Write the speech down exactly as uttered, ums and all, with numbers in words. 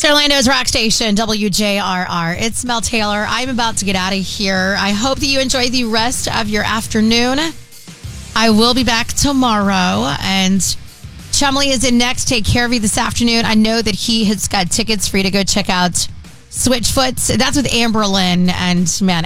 It's Orlando's Rock Station, W J R R. It's Mel Taylor. I'm about to get out of here. I hope that you enjoy the rest of your afternoon. I will be back tomorrow, and Chumley is in next. Take care of you this afternoon. I know that he has got tickets for you to go check out Switchfoot. That's with Amberlynn, and man,